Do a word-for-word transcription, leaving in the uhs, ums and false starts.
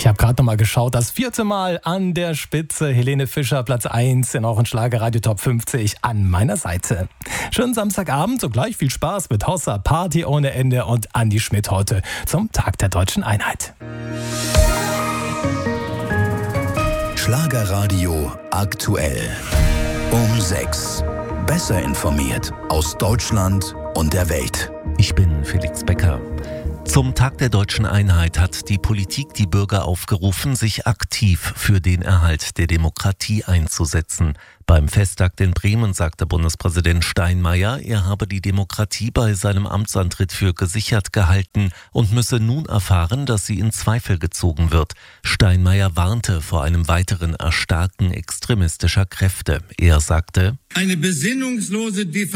Ich habe gerade noch mal geschaut, das vierte Mal an der Spitze. Helene Fischer, Platz eins in euren Schlagerradio Top fünfzig an meiner Seite. Schönen Samstagabend, sogleich viel Spaß mit Hossa, Party ohne Ende und Andi Schmidt heute zum Tag der Deutschen Einheit. Schlagerradio aktuell. Um sechs. Besser informiert aus Deutschland und der Welt. Ich bin Felix Becker. Zum Tag der Deutschen Einheit hat die Politik die Bürger aufgerufen, sich aktiv für den Erhalt der Demokratie einzusetzen. Beim Festtag in Bremen sagte Bundespräsident Steinmeier, er habe die Demokratie bei seinem Amtsantritt für gesichert gehalten und müsse nun erfahren, dass sie in Zweifel gezogen wird. Steinmeier warnte vor einem weiteren Erstarken extremistischer Kräfte. Er sagte: Eine besinnungslose